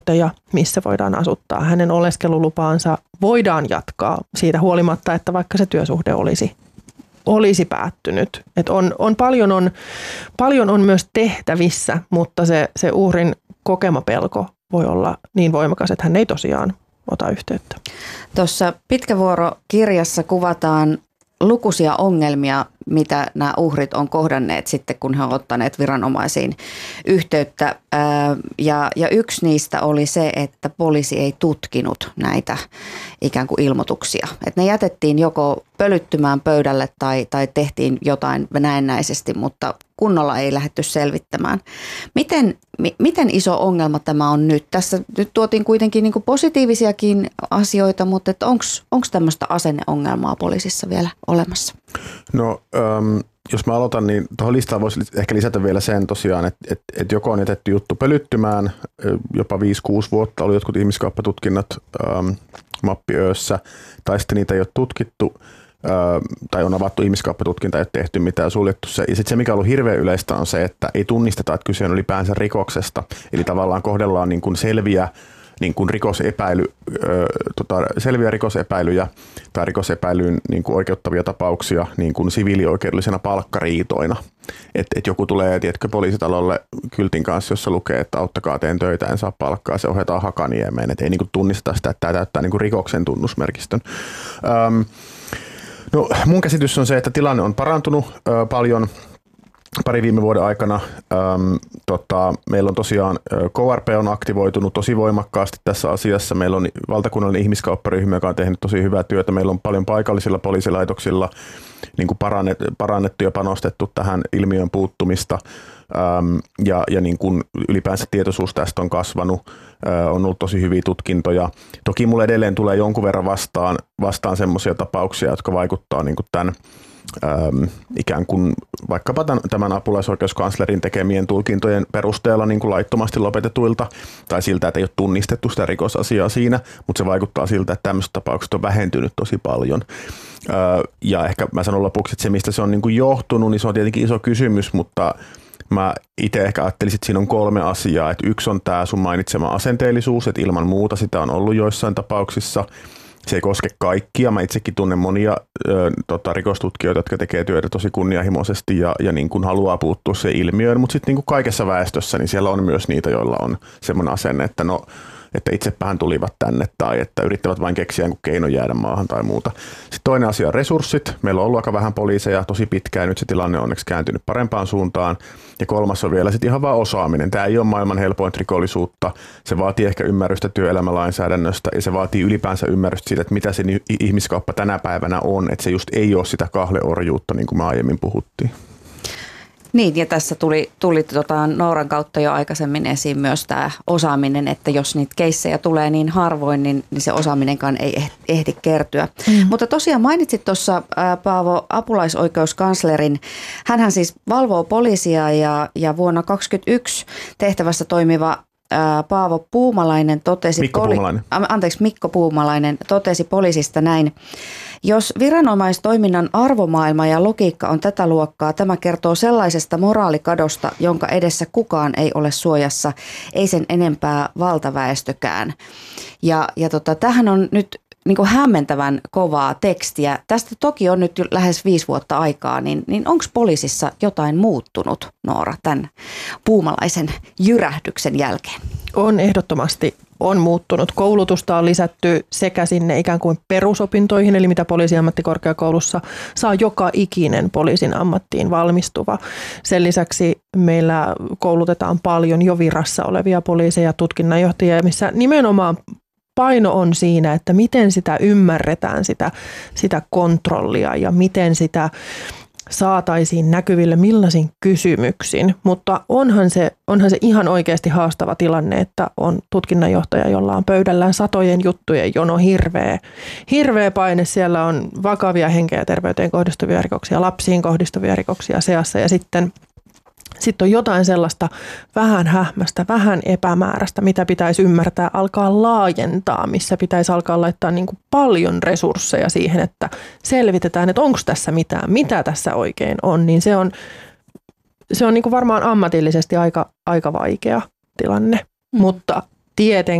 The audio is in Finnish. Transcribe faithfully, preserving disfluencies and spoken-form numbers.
missä voidaan asuttaa. Hänen oleskelulupaansa voidaan jatkaa siitä huolimatta, että vaikka se työsuhde olisi, olisi päättynyt. Et on, on, paljon on, paljon on myös tehtävissä, mutta se, se uhrin kokema pelko voi olla niin voimakas, että hän ei tosiaan ota yhteyttä. Tuossa Pitkävuoro-kirjassa kuvataan lukuisia ongelmia, mitä nämä uhrit on kohdanneet sitten, kun he ovat ottaneet viranomaisiin yhteyttä. Ja, ja yksi niistä oli se, että poliisi ei tutkinut näitä ikään kuin ilmoituksia. Että ne jätettiin joko pölyttymään pöydälle tai, tai tehtiin jotain näennäisesti, mutta kunnolla ei lähdetty selvittämään. Miten, mi, miten iso ongelma tämä on nyt? Tässä nyt tuotiin kuitenkin niin kuin positiivisiakin asioita, mutta onko tämmöistä asenneongelmaa poliisissa vielä olemassa? No ähm, jos mä aloitan, niin tuohon listaan voisi ehkä lisätä vielä sen tosiaan, että, että, että joko on jätetty juttu pölyttymään, jopa viisi kuusi vuotta oli jotkut ihmiskauppatutkinnat ähm, mappiöössä, tai sitten niitä ei ole tutkittu, äh, tai on avattu ihmiskauppatutkinta, ei ole tehty mitään, suljettu se. Ja sitten se, mikä on ollut hirveän yleistä, on se, että ei tunnisteta, että kyse on ylipäänsä rikoksesta, eli tavallaan kohdellaan niin kuin selviä niin kuin rikosepäily, ö, tota, selviä rikosepäilyjä tai rikosepäilyyn niin kuin oikeuttavia tapauksia niin kuin siviilioikeudellisena palkkariitoina. Että et joku tulee, tiedätkö, poliisitalolle kyltin kanssa, jossa lukee, että auttakaa, teen töitä, en saa palkkaa, se ohjataan Hakaniemeen. Että ei niin kuin tunnisteta sitä, että tämä täyttää niin kuin rikoksen tunnusmerkistön. Öm, no, mun käsitys on se, että tilanne on parantunut ö, paljon pari viime vuoden aikana. Öm, tota, meillä on tosiaan K R P on aktivoitunut tosi voimakkaasti tässä asiassa. Meillä on valtakunnallinen ihmiskaupparyhmä, joka on tehnyt tosi hyvää työtä. Meillä on paljon paikallisilla poliisilaitoksilla niin kuin parannettu, parannettu ja panostettu tähän ilmiön puuttumista. Öm, ja ja niin kuin ylipäänsä tietoisuus tästä on kasvanut. Ö, on ollut tosi hyviä tutkintoja. Toki mulle edelleen tulee jonkun verran vastaan, vastaan semmoisia tapauksia, jotka vaikuttaa niin kuin tämän Ähm, ikään kuin vaikkapa tämän, tämän apulaisoikeuskanslerin tekemien tulkintojen perusteella niin kuin laittomasti lopetetuilta tai siltä, että ei ole tunnistettu sitä rikosasiaa siinä, mutta se vaikuttaa siltä, että tämmöiset tapaukset on vähentynyt tosi paljon. Öö, ja ehkä mä sanon lopuksi, että se mistä se on niin kuin johtunut, niin se on tietenkin iso kysymys, mutta mä itse ehkä ajattelisin, että siinä on kolme asiaa. Että yksi on tämä sun mainitsema asenteellisuus, että ilman muuta sitä on ollut joissain tapauksissa. Se ei koske kaikkia. Mä itsekin tunnen monia ö, tota, rikostutkijoita, jotka tekee työtä tosi kunnianhimoisesti ja, ja niin kuin haluaa puuttua se ilmiöön, mutta sitten niin kuin kaikessa väestössä niin siellä on myös niitä, joilla on semmoinen asenne, että no, että itsepähän tulivat tänne tai että yrittävät vain keksiä jonkun keinon jäädä maahan tai muuta. Sitten toinen asia on resurssit. Meillä on ollut aika vähän poliiseja tosi pitkään, nyt se tilanne on onneksi kääntynyt parempaan suuntaan. Ja kolmas on vielä sitten ihan vaan osaaminen. Tämä ei ole maailman helpoin rikollisuutta. Se vaatii ehkä ymmärrystä työelämälainsäädännöstä ja se vaatii ylipäänsä ymmärrystä siitä, että mitä se ihmiskauppa tänä päivänä on. Että se just ei ole sitä kahleorjuutta, niin kuin me aiemmin puhuttiin. Niin, ja tässä tuli, tuli tota Nooran kautta jo aikaisemmin esiin myös tämä osaaminen, että jos niitä keissejä tulee niin harvoin, niin, niin se osaaminenkaan ei ehdi kertyä. Mm. Mutta tosiaan mainitsit tuossa, Paavo, apulaisoikeuskanslerin. Hänhän siis valvoo poliisia ja, ja vuonna kaksituhattakaksikymmentäyksi tehtävässä toimiva ää, Paavo Puumalainen totesi... Mikko poli- Puumalainen. Anteeksi, Mikko Puumalainen totesi poliisista näin. Jos viranomaistoiminnan arvomaailma ja logiikka on tätä luokkaa, tämä kertoo sellaisesta moraalikadosta, jonka edessä kukaan ei ole suojassa, ei sen enempää valtaväestökään. Ja, ja tota, tämähän on nyt niin kuin hämmentävän kovaa tekstiä. Tästä toki on nyt jo lähes viisi vuotta aikaa, niin, niin onko poliisissa jotain muuttunut, Noora, tämän Puumalaisen jyrähdyksen jälkeen? On ehdottomasti. On muuttunut. Koulutusta on lisätty sekä sinne ikään kuin perusopintoihin, eli mitä poliisiammattikorkeakoulussa saa joka ikinen poliisin ammattiin valmistuva. Sen lisäksi meillä koulutetaan paljon jo virassa olevia poliiseja, tutkinnanjohtajia, missä nimenomaan paino on siinä, että miten sitä ymmärretään, sitä, sitä kontrollia ja miten sitä saataisiin näkyville millaisin kysymyksin, mutta onhan se, onhan se ihan oikeasti haastava tilanne, että on tutkinnanjohtaja, jolla on pöydällään satojen juttujen jono, hirveä, hirveä paine. Siellä on vakavia henkeä ja terveyteen kohdistuvia rikoksia, lapsiin kohdistuvia rikoksia seassa ja sitten Sitten on jotain sellaista vähän hähmästä, vähän epämääräistä, mitä pitäisi ymmärtää, alkaa laajentaa, missä pitäisi alkaa laittaa niin kuin paljon resursseja siihen, että selvitetään, että onko tässä mitään, mitä tässä oikein on. Niin se on, se on niin kuin varmaan ammatillisesti aika, aika vaikea tilanne, mm. mutta tietenkin